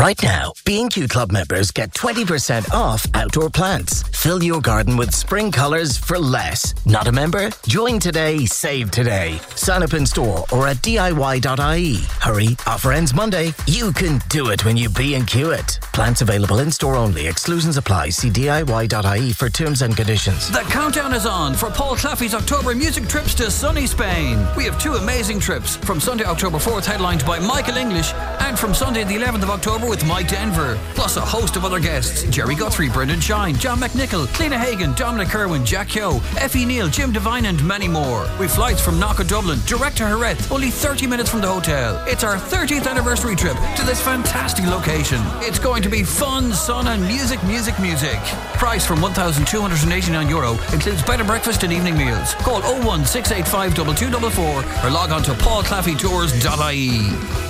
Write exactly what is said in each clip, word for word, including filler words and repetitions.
Right now, B and Q Club members get twenty percent off outdoor plants. Fill your garden with spring colours for less. Not a member? Join today, save today. Sign up in store or at D I Y dot I E. Hurry, offer ends Monday. You can do it when you B and Q it. Plants available in store only. Exclusions apply. See D I Y dot I E for terms and conditions. The countdown is on for Paul Claffey's October music trips to sunny Spain. We have two amazing trips. From Sunday, October fourth, headlined by Michael English, and from Sunday, the eleventh of October, with Mike Denver, plus a host of other guests: Jerry Guthrie, Brendan Shine, John McNichol, Cliona Hagan, Dominic Kerwin, Jack Yo, Effie Neal, Jim Devine and many more. With flights from Knock Dublin direct to Jerez, only thirty minutes from the hotel. It's our thirtieth anniversary trip to this fantastic location. It's going to be fun, sun and music, music, music. Price from one thousand two hundred eighty-nine euro, includes bed and breakfast and evening meals. Call oh one six eight five two two four four or log on to paul claffey tours dot I E.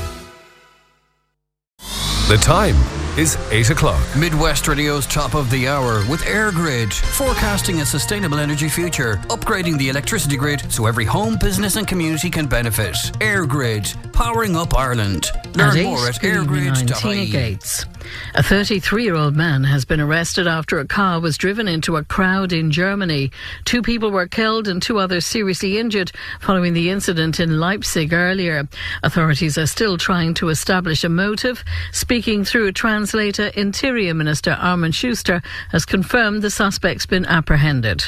The time is eight o'clock. Midwest Radio's top of the hour with EirGrid, forecasting a sustainable energy future, upgrading the electricity grid so every home, business and community can benefit. EirGrid, powering up Ireland. Learn more at air grid dot I E. Gates. A thirty-three-year-old man has been arrested after a car was driven into a crowd in Germany. Two people were killed and two others seriously injured following the incident in Leipzig earlier. Authorities are still trying to establish a motive. Speaking through a translator, Interior Minister Armin Schuster has confirmed the suspect's been apprehended.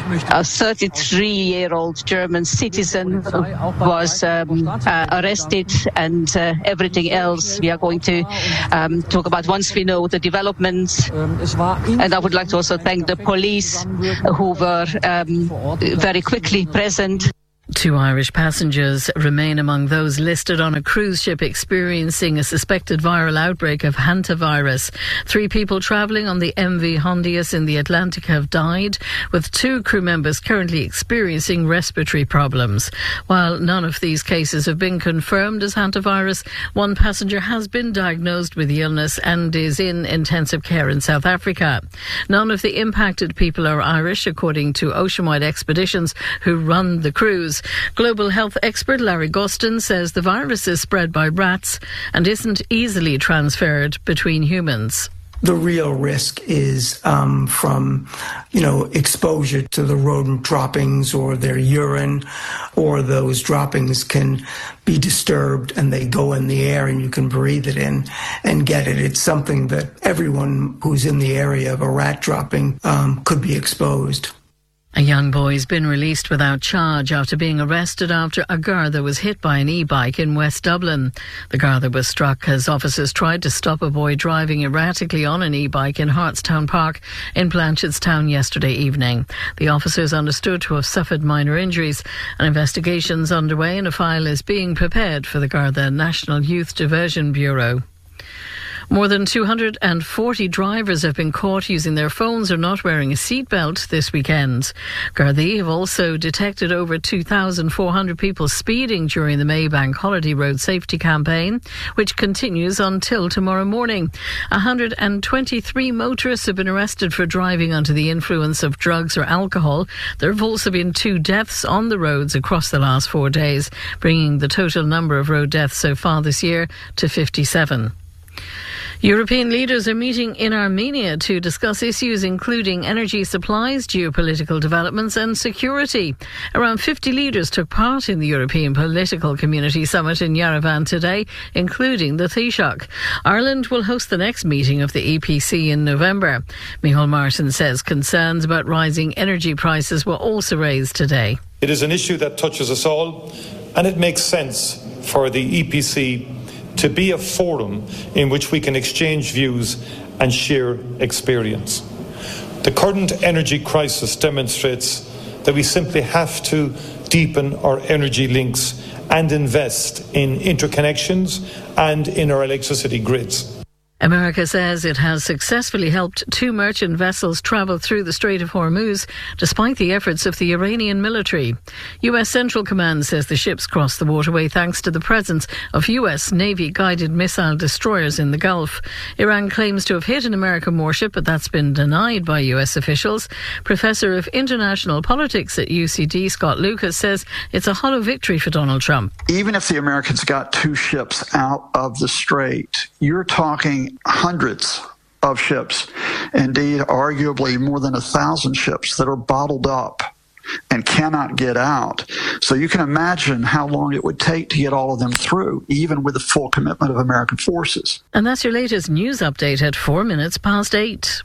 A thirty-three-year-old German citizen was um, uh, arrested, and uh, everything else we are going to um, talk about once we know the developments. And I would like to also thank the police who were um, very quickly present. Two Irish passengers remain among those listed on a cruise ship experiencing a suspected viral outbreak of hantavirus. Three people travelling on the M V Hondius in the Atlantic have died, with two crew members currently experiencing respiratory problems. While none of these cases have been confirmed as hantavirus, one passenger has been diagnosed with the illness and is in intensive care in South Africa. None of the impacted people are Irish, according to Oceanwide Expeditions, who run the cruise. Global health expert Larry Gustin says the virus is spread by rats and isn't easily transferred between humans. The real risk is um, from, you know, exposure to the rodent droppings or their urine, or those droppings can be disturbed and they go in the air and you can breathe it in and get it. It's something that everyone who's in the area of a rat dropping um, could be exposed. A young boy has been released without charge after being arrested after a Garda was hit by an e-bike in West Dublin. The Garda was struck as officers tried to stop a boy driving erratically on an e-bike in Hartstown Park in Blanchardstown yesterday evening. The officers understood to have suffered minor injuries. An investigation is underway and a file is being prepared for the Garda National Youth Diversion Bureau. More than two hundred forty drivers have been caught using their phones or not wearing a seatbelt this weekend. Gardaí have also detected over two thousand four hundred people speeding during the Maybank Holiday Road Safety Campaign, which continues until tomorrow morning. one hundred twenty-three motorists have been arrested for driving under the influence of drugs or alcohol. There have also been two deaths on the roads across the last four days, bringing the total number of road deaths so far this year to fifty-seven. European leaders are meeting in Armenia to discuss issues including energy supplies, geopolitical developments and security. Around fifty leaders took part in the European Political Community Summit in Yerevan today, including the Taoiseach. Ireland will host the next meeting of the E P C in November. Micheál Martin says concerns about rising energy prices were also raised today. It is an issue that touches us all, and it makes sense for the E P C to be a forum in which we can exchange views and share experience. The current energy crisis demonstrates that we simply have to deepen our energy links and invest in interconnections and in our electricity grids. America says it has successfully helped two merchant vessels travel through the Strait of Hormuz despite the efforts of the Iranian military. U S Central Command says the ships crossed the waterway thanks to the presence of U S Navy-guided missile destroyers in the Gulf. Iran claims to have hit an American warship, but that's been denied by U S officials. Professor of International Politics at U C D, Scott Lucas, says it's a hollow victory for Donald Trump. Even if the Americans got two ships out of the strait, you're talking many hundreds of ships, indeed arguably more than a thousand ships that are bottled up and cannot get out. So you can imagine how long it would take to get all of them through, even with the full commitment of American forces. And that's your latest news update at four minutes past eight.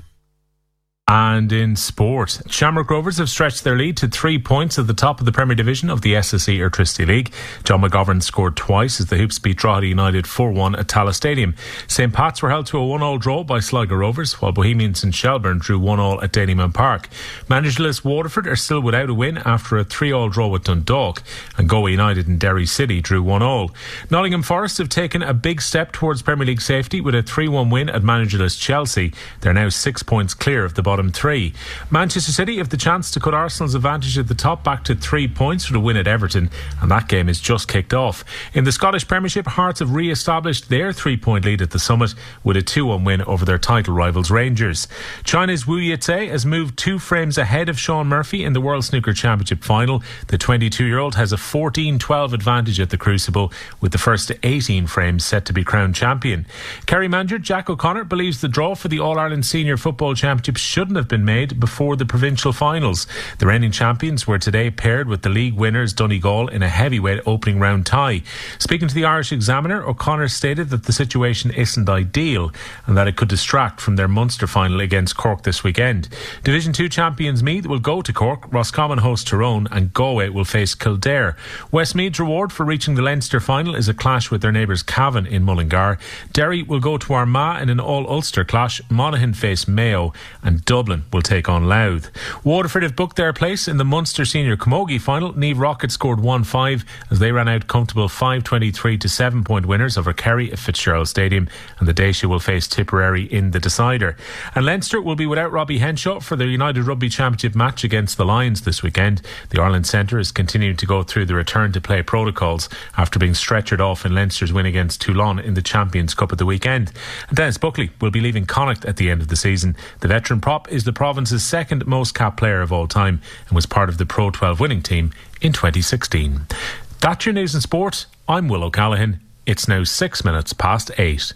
And in sport, Shamrock Rovers have stretched their lead to three points at the top of the Premier Division of the S S E Airtricity League. John McGovern scored twice as the Hoops beat Drogheda United four one at Tallaght Stadium. Saint Pat's were held to a one all draw by Sligo Rovers, while Bohemians and Shelbourne drew one all at Dalymount Park. Managerless Waterford are still without a win after a three all draw with Dundalk, and Galway United and Derry City drew one all. Nottingham Forest have taken a big step towards Premier League safety with a three one win at managerless Chelsea. They're now six points clear of the bottom three. Manchester City have the chance to cut Arsenal's advantage at the top back to three points with a win at Everton, and that game is just kicked off. In the Scottish Premiership, Hearts have re-established their three-point lead at the Summit with a two one win over their title rivals Rangers. China's Wu Yitze has moved two frames ahead of Sean Murphy in the World Snooker Championship final. The twenty-two-year-old has a fourteen twelve advantage at the Crucible, with the first eighteen frames set to be crowned champion. Kerry manager Jack O'Connor believes the draw for the All-Ireland Senior Football Championship shouldn't have been made before the provincial finals. The reigning champions were today paired with the league winners Donegal in a heavyweight opening round tie. Speaking to the Irish Examiner, O'Connor stated that the situation isn't ideal and that it could distract from their Munster final against Cork this weekend. Division two champions Meath will go to Cork, Roscommon host Tyrone, and Galway will face Kildare. Westmeath's reward for reaching the Leinster final is a clash with their neighbours Cavan in Mullingar. Derry will go to Armagh in an all-Ulster clash. Monaghan face Mayo, and Dublin will take on Louth. Waterford have booked their place in the Munster Senior Camogie final. Niamh Rockets scored one five as they ran out comfortable five twenty-three to seven point winners over Kerry at Fitzgerald Stadium, and the Dacia will face Tipperary in the decider. And Leinster will be without Robbie Henshaw for their United Rugby Championship match against the Lions this weekend. The Ireland Centre is continuing to go through the return to play protocols after being stretchered off in Leinster's win against Toulon in the Champions Cup at the weekend. And Dennis Buckley will be leaving Connacht at the end of the season. The veteran prop is the province's second most capped player of all time and was part of the Pro twelve winning team in twenty sixteen. That's your news and sport. I'm Will O'Callaghan. It's now six minutes past eight.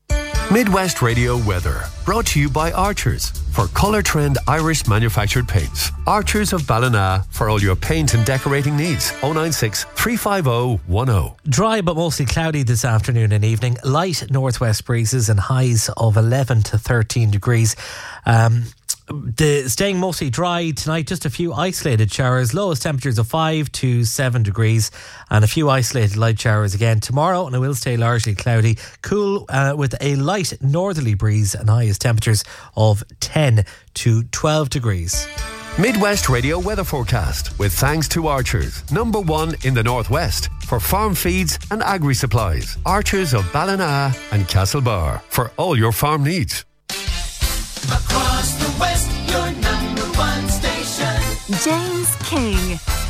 Midwest Radio weather, brought to you by Archers for Colour Trend Irish manufactured paints. Archers of Ballina for all your paint and decorating needs. oh nine six, three five oh, one oh. Dry but mostly cloudy this afternoon and evening. Light northwest breezes and highs of eleven to thirteen degrees. Um, The staying mostly dry tonight, just a few isolated showers, lowest temperatures of five to seven degrees, and a few isolated light showers again tomorrow, and it will stay largely cloudy, cool uh, with a light northerly breeze and highest temperatures of ten to twelve degrees. Midwest Radio weather forecast with thanks to Archers, number one in the northwest for farm feeds and agri supplies. Archers of Ballina and Castlebar for all your farm needs. Across the West, your number one station. James King.